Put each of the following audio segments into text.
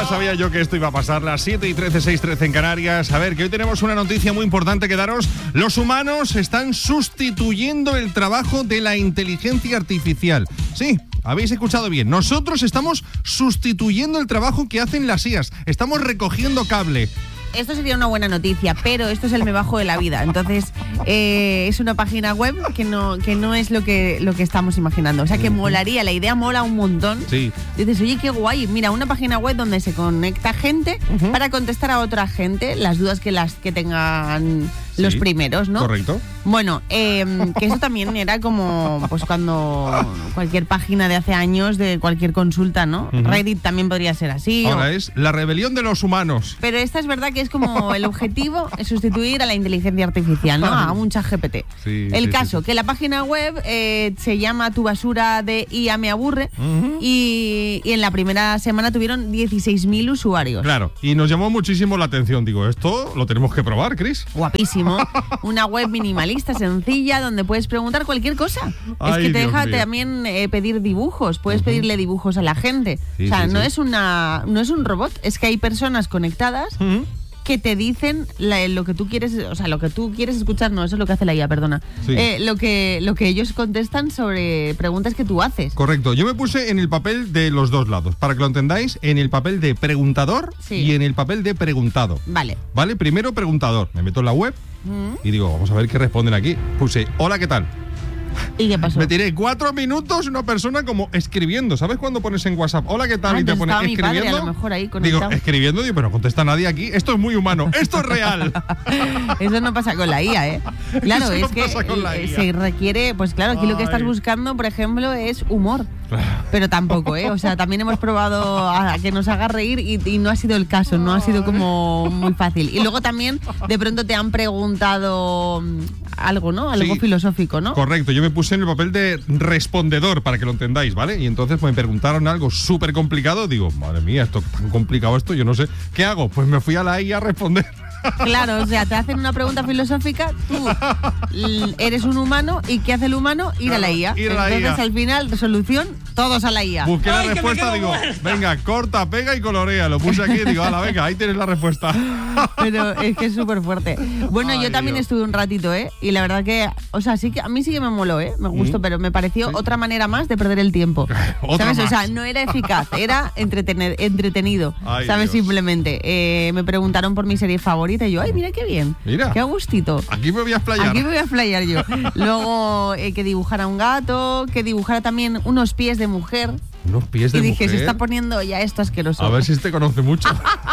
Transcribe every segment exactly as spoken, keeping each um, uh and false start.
Ya sabía yo que esto iba a pasar. Las siete y trece, seis y trece en Canarias. A ver, que hoy tenemos una noticia muy importante que daros. Los humanos están sustituyendo el trabajo de la inteligencia artificial. Sí, habéis escuchado bien. Nosotros estamos sustituyendo el trabajo que hacen las I As. Estamos recogiendo cable. Esto sería una buena noticia, pero esto es el me bajo de la vida. Entonces, eh, es una página web que no, que no es lo que, lo que estamos imaginando. O sea, que molaría, la idea mola un montón. Sí. Dices, oye, qué guay. Mira, una página web donde se conecta gente uh-huh. para contestar a otra gente las dudas que las que tengan los sí, primeros, ¿no? Correcto. Bueno, eh, que eso también era como pues cuando cualquier página de hace años de cualquier consulta, ¿no? Uh-huh. Reddit también podría ser así. Ahora o... es la rebelión de los humanos. Pero esta es verdad que es como el objetivo es sustituir a la inteligencia artificial, ¿no? A un chat G P T. Sí, el sí, caso, sí. que la página web eh, se llama Tu basura de I A me aburre uh-huh. y, y en la primera semana tuvieron dieciséis mil usuarios. Claro, y nos llamó muchísimo la atención. Digo, esto lo tenemos que probar, Chris. Guapísimo. Una web minimalista, sencilla, donde puedes preguntar cualquier cosa. Ay, es que te Dios deja mío. también eh, pedir dibujos. Puedes uh-huh. pedirle dibujos a la gente. Sí, o sea, sí, no sí. es una, no es un robot, es que hay personas conectadas uh-huh. que te dicen la, lo que tú quieres, o sea, lo que tú quieres escuchar, no, eso es lo que hace la I A, perdona. Sí. Eh, lo que lo que ellos contestan sobre preguntas que tú haces. Correcto, yo me puse en el papel de los dos lados, para que lo entendáis, en el papel de preguntador sí. y en el papel de preguntado. Vale. Vale, primero preguntador, me meto en la web ¿Mm? y digo, vamos a ver qué responden aquí. Puse, hola, ¿qué tal? ¿Y qué pasó? Me tiré cuatro minutos una persona como escribiendo. ¿Sabes cuando pones en WhatsApp, hola, qué tal? Ah, y te pones mi escribiendo. padre, a lo mejor ahí conectado. Digo, escribiendo, digo, pero no contesta nadie aquí. Esto es muy humano, esto es real. Eso no pasa con la I A, ¿eh? Claro, Eso es no que pasa con la I A. se requiere, pues claro, aquí Ay. lo que estás buscando, por ejemplo, es humor. Pero tampoco, ¿eh? O sea, también hemos probado a que nos haga reír y, y no ha sido el caso, no ha sido como muy fácil. Y luego también, de pronto te han preguntado algo, ¿no? Algo sí, filosófico, ¿no? Correcto, yo me puse en el papel de respondedor, para que lo entendáis, ¿vale? Y entonces pues, me preguntaron algo súper complicado. Digo, madre mía, esto tan complicado esto, yo no sé. ¿Qué hago? Pues me fui a la I A a responder. Claro, o sea, te hacen una pregunta filosófica, tú eres un humano y ¿qué hace el humano? Ir claro, a la I A. Ir a la Entonces, I A. al final, resolución, todos a la I A. Busqué Ay, la respuesta, digo, muerto. venga, corta, pega y colorea. Lo puse aquí y digo, ala, venga, ahí tienes la respuesta. Pero es que es súper fuerte. Bueno, Ay, yo también Dios. estuve un ratito, ¿eh? Y la verdad que, o sea, sí que a mí sí que me moló, ¿eh? Me gustó, ¿Mm? pero me pareció ¿Sí? otra manera más de perder el tiempo. Otra ¿Sabes? más. O sea, no era eficaz, era entretener, entretenido. Ay, ¿Sabes? Dios. Simplemente. Eh, me preguntaron por mi serie favorita y yo, ay, mira qué bien. Mira. Qué a gustito. Aquí me voy a explayar. Aquí me voy a explayar yo. Luego, eh, que dibujara un gato, que dibujara también unos pies de mujer. Unos pies de Y dije, mujer. se está poniendo ya esto asqueroso. A ver si te conoce mucho.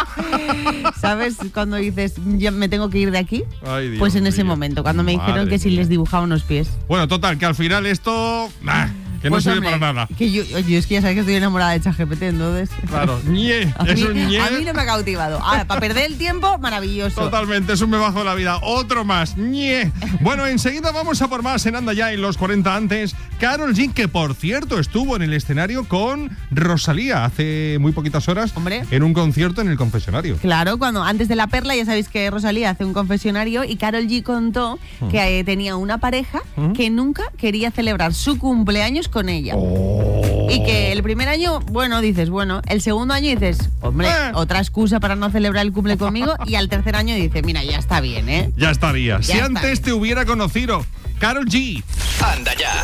¿Sabes? Cuando dices, ya me tengo que ir de aquí. Ay, Dios Pues en ese mío. momento, cuando me dijeron Madre que si mía. les dibujaba unos pies. Bueno, total, que al final esto... nah, que Pues, no sirve hombre, para nada. Que yo, yo es que ya sabes que estoy enamorada de ChatGPT, entonces. Claro, ñe, A es mí, un ñe. a mí no me ha cautivado. Ahora, para perder el tiempo, maravilloso. Totalmente, es un me bajo de la vida. Otro más. ñe. Bueno, enseguida vamos a por más en Anda Ya en los cuarenta antes. Karol G, que por cierto estuvo en el escenario con Rosalía hace muy poquitas horas. Hombre. En un concierto en el confesionario. Claro, cuando antes de La Perla, ya sabéis que Rosalía hace un confesionario y Karol G contó Hmm. que eh, tenía una pareja que nunca quería celebrar su cumpleaños con ella. Oh. Y que el primer año, bueno, dices, bueno, el segundo año dices, hombre, Eh. otra excusa para no celebrar el cumple conmigo, y al tercer año dices, mira, ya está bien, ¿eh? Ya estaría. Ya si está antes bien. te hubiera conocido, Karol G. Anda Ya.